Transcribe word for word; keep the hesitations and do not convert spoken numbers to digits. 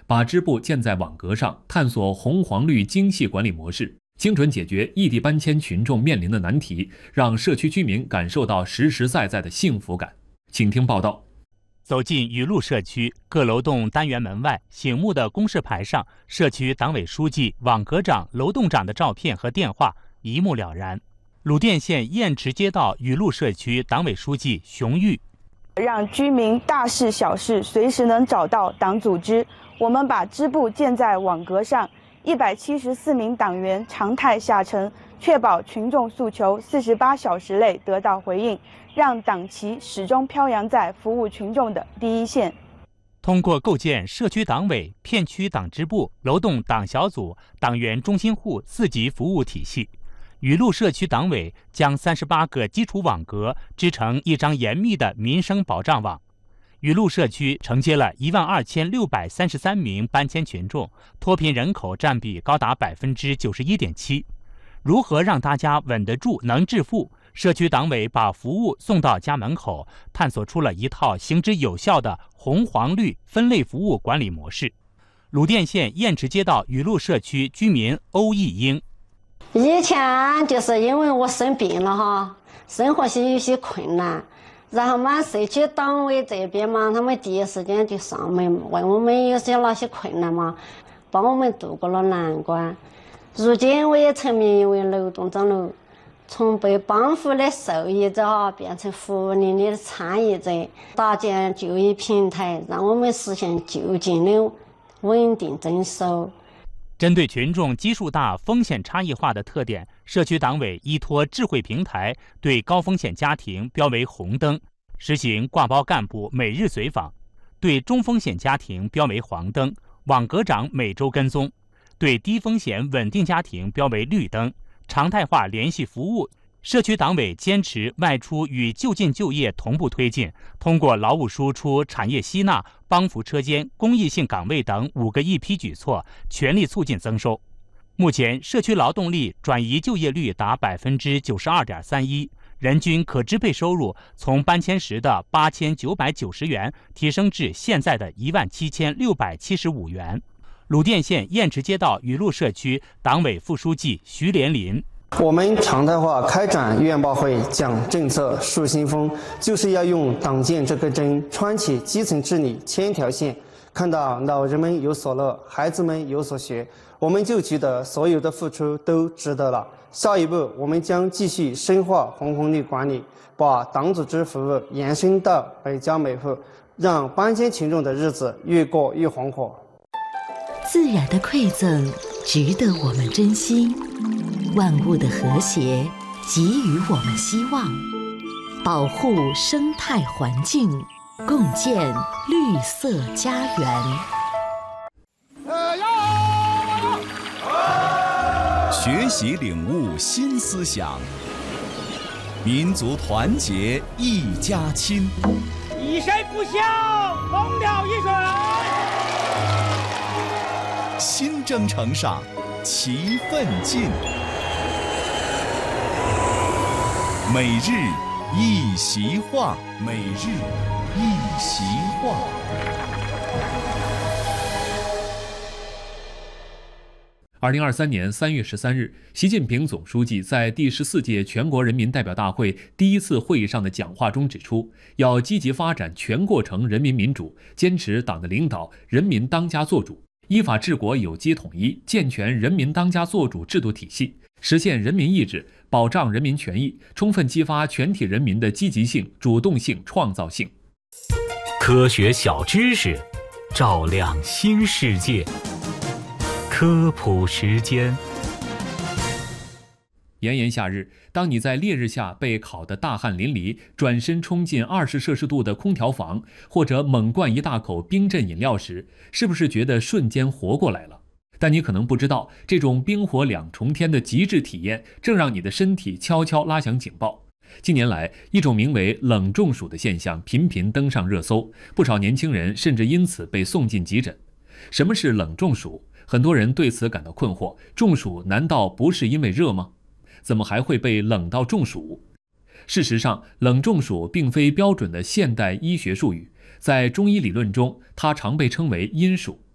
把支部建在网格上，探索红黄绿精细管理模式，精准解决异地搬迁群众面临的难题，让社区居民感受到实实在在的幸福感。请听报道。 走进雨露社区，各楼栋单元门外醒目的公示牌上，社区党委书记、网格长、楼栋长的照片和电话一目了然。鲁甸县雁池街道雨露社区党委书记熊玉， 让居民大事小事随时能找到党组织。我们把支部建在网格上，一百七十四名党员常态下沉，确保群众诉求四十八小时内得到回应，让党旗始终飘扬在服务群众的第一线。 通过构建社区党委、片区党支部、楼栋党小组、党员中心户四级服务体系，雨露社区党委将三十八个基础网格织成一张严密的民生保障网。雨露社区承接了一万二千六百三十三名搬迁群众，脱贫人口占比高达百分之九十一点七。如何让大家稳得住、能致富？社区党委把服务送到家门口，探索出了一套行之有效的红黄绿分类服务管理模式。鲁甸县雁池街道雨露社区居民欧义英， 以前就是因为我生病了哈，生活是有些困难，然后嘛社区党委这边嘛，他们第一时间就上门问我们有些哪些困难嘛，帮我们度过了难关。如今我也成名为楼栋长了，从被帮扶的受益者变成福利的参与者，搭建就业平台，让我们实现就近的稳定增收。 针对群众基数大、风险差异化的特点，社区党委依托智慧平台，对高风险家庭标为红灯，实行挂包干部每日随访；对中风险家庭标为黄灯，网格长每周跟踪；对低风险稳定家庭标为绿灯，常态化联系服务。社区党委坚持外出与就近就业同步推进，通过劳务输出、产业吸纳、帮扶车间、公益性岗位等五个一批举措，全力促进增收。目前，社区劳动力转移就业率达百分之九十二点三一，人均可支配收入从搬迁时的八千九百九十元提升至现在的一万七千六百七十五元。鲁甸县雁池街道雨露社区党委副书记徐连林。 我们常态化开展院报会，讲政策，树新风，就是要用党建这根针，穿起基层治理千条线，看到老人们有所乐，孩子们有所学，我们就觉得所有的付出都值得了。下一步，我们将继续深化红红绿管理，把党组织服务延伸到每家每户，让搬迁群众的日子越过越红火。 自然的馈赠值得我们珍惜，万物的和谐给予我们希望，保护生态环境，共建绿色家园。 学习领悟新思想，民族团结一家亲， 一声不响猛了一声。 新征程上齐奋进，每日一席话，每日一席话。 二零二三年三月十三日，习近平总书记在第十四届全国人民代表大会第一次会议上的讲话中指出，要积极发展全过程人民民主，坚持党的领导，人民当家作主，依法治国有机统一，健全人民当家作主制度体系，实现人民意志，保障人民权益，充分激发全体人民的积极性、主动性、创造性。 科学小知识，照亮新世界。科普时间。 炎炎夏日，当你在烈日下被烤得大汗淋漓，转身冲进二十摄氏度的空调房，或者猛灌一大口冰镇饮料时，是不是觉得瞬间活过来了？但你可能不知道，这种冰火两重天的极致体验，正让你的身体悄悄拉响警报。近年来，一种名为冷中暑的现象频频登上热搜，不少年轻人甚至因此被送进急诊。什么是冷中暑？很多人对此感到困惑，中暑难道不是因为热吗？怎么还会被冷到中暑？事实上，冷中暑并非标准的现代医学术语，在中医理论中，它常被称为阴暑。